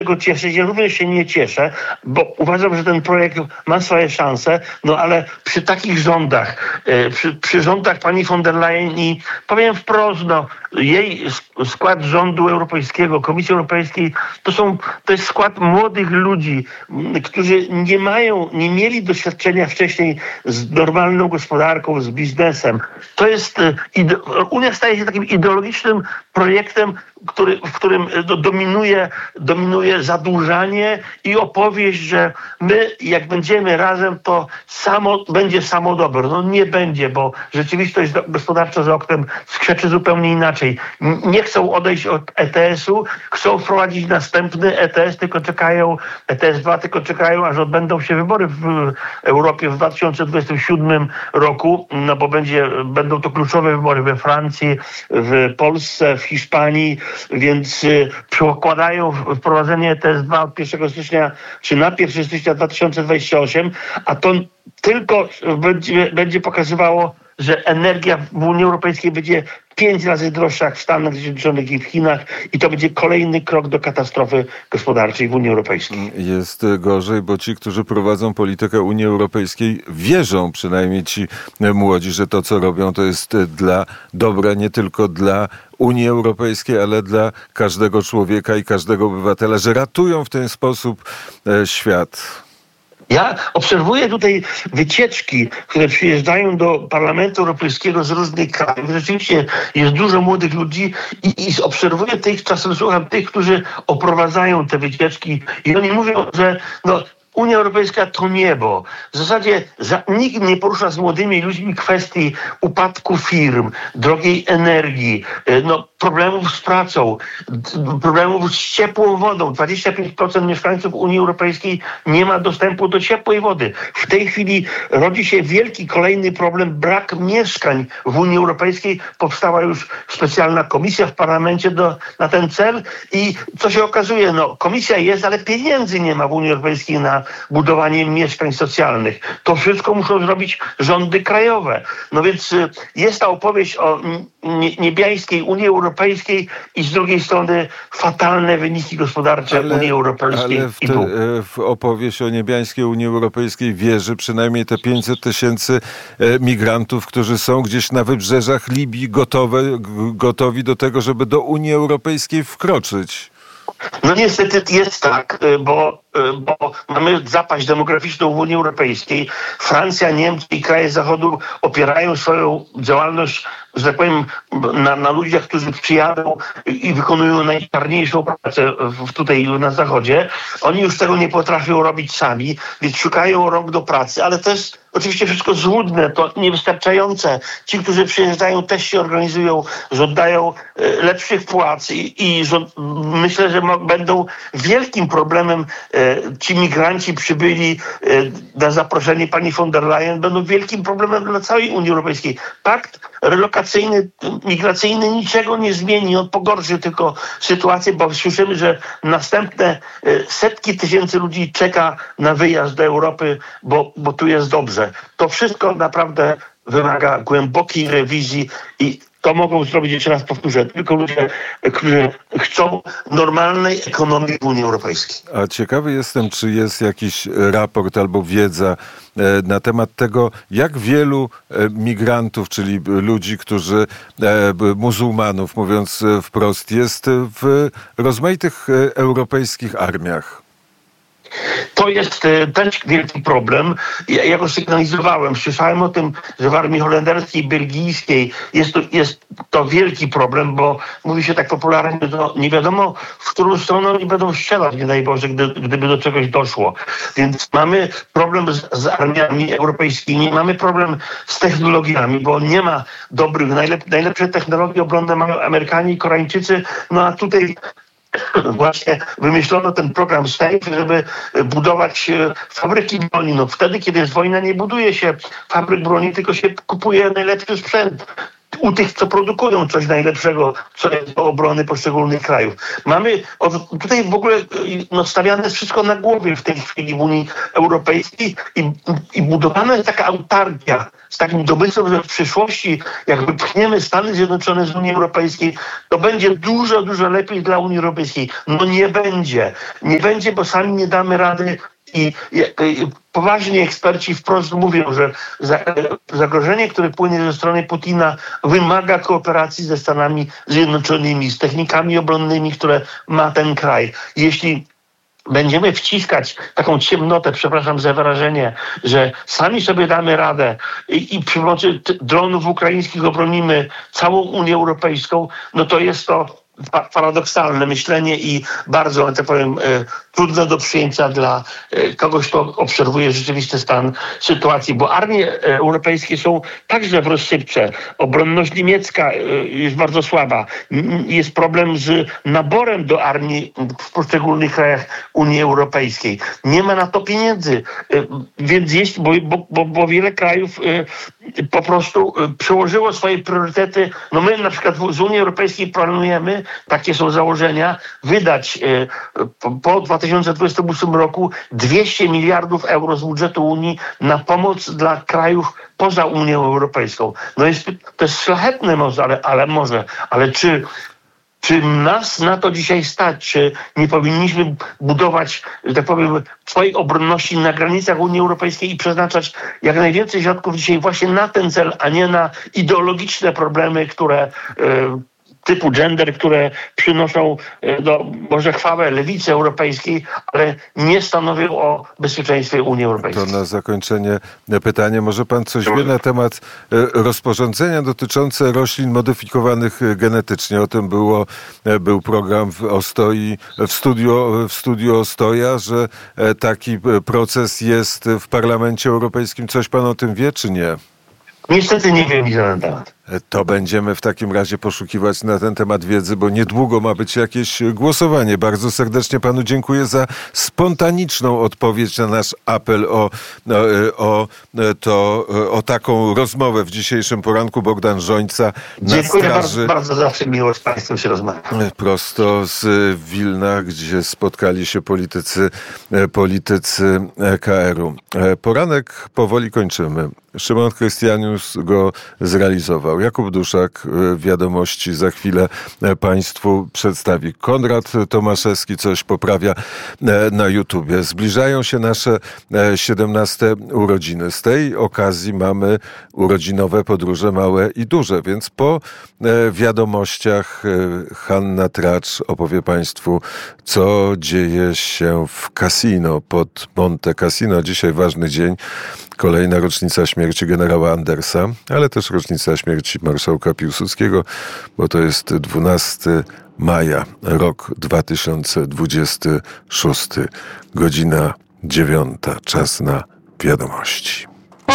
tego cieszyć, ja również się nie cieszę, bo uważam, że ten projekt ma swoje szanse, no ale przy takich rządach, przy rządach pani von der Leyen i powiem wprost, no, jej skład rządu europejskiego, Komisji Europejskiej, to jest skład młodych ludzi, którzy nie mieli doświadczenia wcześniej z normalną gospodarką, z biznesem. To jest, Unia staje się takim ideologicznym projektem, w którym dominuje zadłużanie i opowieść, że my jak będziemy razem, to będzie samo dobro. No nie będzie, bo rzeczywistość gospodarcza za oknem skrzeczy zupełnie inaczej. Nie chcą odejść od ETS-u, chcą wprowadzić następny ETS, ETS-2, tylko czekają, aż odbędą się wybory w Europie w 2027 roku, no bo będą to kluczowe wybory we Francji, w Polsce, w Hiszpanii, więc przekładają wprowadzenie ETS-2 od 1 stycznia, czy na 1 stycznia 2028, a to tylko będzie pokazywało, że energia w Unii Europejskiej będzie 5 razy droższa jak w Stanach Zjednoczonych i w Chinach i to będzie kolejny krok do katastrofy gospodarczej w Unii Europejskiej. Jest gorzej, bo ci, którzy prowadzą politykę Unii Europejskiej, wierzą, przynajmniej ci młodzi, że to, co robią, to jest dla dobra nie tylko dla Unii Europejskiej, ale dla każdego człowieka i każdego obywatela, że ratują w ten sposób świat. Ja obserwuję tutaj wycieczki, które przyjeżdżają do Parlamentu Europejskiego z różnych krajów. Rzeczywiście jest dużo młodych ludzi i obserwuję czasem słucham tych, którzy oprowadzają te wycieczki i oni mówią, że Unia Europejska to niebo. W zasadzie nikt nie porusza z młodymi ludźmi kwestii upadku firm, drogiej energii, problemów z pracą, problemów z ciepłą wodą. 25% mieszkańców Unii Europejskiej nie ma dostępu do ciepłej wody. W tej chwili rodzi się wielki kolejny problem, brak mieszkań w Unii Europejskiej. Powstała już specjalna komisja w parlamencie na ten cel i co się okazuje, komisja jest, ale pieniędzy nie ma w Unii Europejskiej na budowanie mieszkań socjalnych. To wszystko muszą zrobić rządy krajowe. No więc jest ta opowieść o niebiańskiej Unii Europejskiej i z drugiej strony fatalne wyniki gospodarcze Unii Europejskiej. Ale w opowieść o niebiańskiej Unii Europejskiej wierzy przynajmniej te 500 000 migrantów, którzy są gdzieś na wybrzeżach Libii gotowi do tego, żeby do Unii Europejskiej wkroczyć. No niestety jest tak, bo mamy zapaść demograficzną w Unii Europejskiej. Francja, Niemcy i kraje Zachodu opierają swoją działalność, że tak powiem, na ludziach, którzy przyjadą i wykonują najczarniejszą pracę tutaj na Zachodzie. Oni już tego nie potrafią robić sami, więc szukają rąk do pracy, ale to jest oczywiście wszystko złudne, to niewystarczające. Ci, którzy przyjeżdżają, też się organizują, żądają lepszych płac i myślę, że będą wielkim problemem. Ci migranci przybyli na zaproszenie pani von der Leyen, będą wielkim problemem dla całej Unii Europejskiej. Pakt relokacyjny, migracyjny niczego nie zmieni, on pogorszy tylko sytuację, bo słyszymy, że następne setki tysięcy ludzi czeka na wyjazd do Europy, bo tu jest dobrze. To wszystko naprawdę wymaga głębokiej rewizji i to mogą zrobić, jeszcze raz powtórzę, tylko ludzie, którzy chcą normalnej ekonomii w Unii Europejskiej. A ciekawy jestem, czy jest jakiś raport albo wiedza na temat tego, jak wielu migrantów, czyli ludzi, muzułmanów, mówiąc wprost, jest w rozmaitych europejskich armiach. To jest też wielki problem. Ja go sygnalizowałem. Słyszałem o tym, że w armii holenderskiej, belgijskiej jest to wielki problem, bo mówi się tak popularnie, że nie wiadomo, w którą stronę oni będą strzelać, nie daj Boże, gdyby do czegoś doszło. Więc mamy problem z armiami europejskimi, mamy problem z technologiami, bo nie ma dobrych, najlepsze technologie obronne mają Amerykanie i Koreańczycy, a tutaj właśnie wymyślono ten program SAFE, żeby budować fabryki broni. Wtedy, kiedy jest wojna, nie buduje się fabryk broni, tylko się kupuje najlepszy sprzęt. u tych, co produkują coś najlepszego, co jest do obrony poszczególnych krajów. Mamy tutaj w ogóle stawiane jest wszystko na głowie w tej chwili w Unii Europejskiej i budowana jest taka autarkia z takim domysłem, że w przyszłości jak wypchniemy Stany Zjednoczone z Unii Europejskiej, to będzie dużo, dużo lepiej dla Unii Europejskiej. No nie będzie. Nie będzie, bo sami nie damy rady i poważni eksperci wprost mówią, że zagrożenie, które płynie ze strony Putina, wymaga kooperacji ze Stanami Zjednoczonymi, z technikami obronnymi, które ma ten kraj. Jeśli będziemy wciskać taką ciemnotę, przepraszam za wyrażenie, że sami sobie damy radę i przy pomocy dronów ukraińskich obronimy całą Unię Europejską, no to jest to paradoksalne myślenie i bardzo, tak powiem, trudne do przyjęcia dla kogoś, kto obserwuje rzeczywisty stan sytuacji, bo armie europejskie są także rozsypcze. Obronność niemiecka jest bardzo słaba. Jest problem z naborem do armii w poszczególnych krajach Unii Europejskiej. Nie ma na to pieniędzy, więc jest, bo wiele krajów po prostu przełożyło swoje priorytety. No my na przykład z Unii Europejskiej planujemy, takie są założenia, wydać po 2028 roku 200 miliardów euro z budżetu Unii na pomoc dla krajów poza Unią Europejską. No to jest szlachetne ale czy nas na to dzisiaj stać? Czy nie powinniśmy budować, że tak powiem, swojej obronności na granicach Unii Europejskiej i przeznaczać jak najwięcej środków dzisiaj właśnie na ten cel, a nie na ideologiczne problemy, które typu gender, które przynoszą może chwałę lewicy europejskiej, ale nie stanowią o bezpieczeństwie Unii Europejskiej. To na zakończenie pytanie. Może pan coś wie na temat rozporządzenia dotyczące roślin modyfikowanych genetycznie? O tym był program w studiu Ostoja, że taki proces jest w Parlamencie Europejskim. Coś pan o tym wie, czy nie? Niestety nie wiem nic na ten temat. To będziemy w takim razie poszukiwać na ten temat wiedzy, bo niedługo ma być jakieś głosowanie. Bardzo serdecznie panu dziękuję za spontaniczną odpowiedź na nasz apel o taką rozmowę w dzisiejszym poranku. Bogdan Rzońca na dziękuję straży. Bardzo, zawsze miło z państwem się rozmawia. Prosto z Wilna, gdzie spotkali się politycy KR-u. Poranek powoli kończymy. Szymon Krystianius go zrealizował. Jakub Duszak, wiadomości za chwilę państwu przedstawi. Konrad Tomaszewski coś poprawia na YouTubie. Zbliżają się nasze 17 urodziny. Z tej okazji mamy urodzinowe podróże małe i duże, więc po wiadomościach Hanna Tracz opowie państwu, co dzieje się w Cassino, pod Monte Cassino. Dzisiaj ważny dzień. Kolejna rocznica śmierci generała Andersa, ale też rocznica śmierci marszałka Piłsudskiego, bo to jest 12 maja, rok 2026, godzina 9, czas na wiadomości.